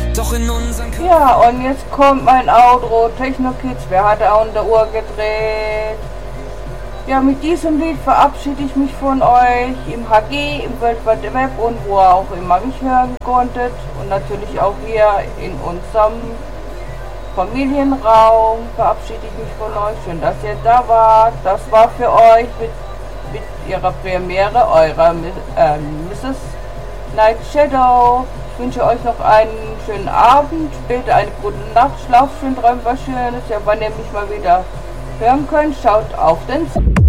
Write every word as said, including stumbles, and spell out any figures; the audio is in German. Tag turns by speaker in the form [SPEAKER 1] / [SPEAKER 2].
[SPEAKER 1] Doch in unseren Köpfen.
[SPEAKER 2] Ja, und jetzt kommt mein Outro. Techno Kids, wer hat da an der Uhr gedreht? Ja, mit diesem Lied verabschiede ich mich von euch im H G, im World Wide Web und wo ihr auch immer mich hören konntet. Und natürlich auch hier in unserem Familienraum verabschiede ich mich von euch. Schön, dass ihr da wart. Das war für euch mit, mit ihrer Premiere, eurer äh, Misses Night Shadow. Ich wünsche euch noch einen schönen Abend, später eine gute Nacht, schlaft schön, träumt was Schönes. Ja, wann ihr mich mal wieder hören könnt, schaut auf den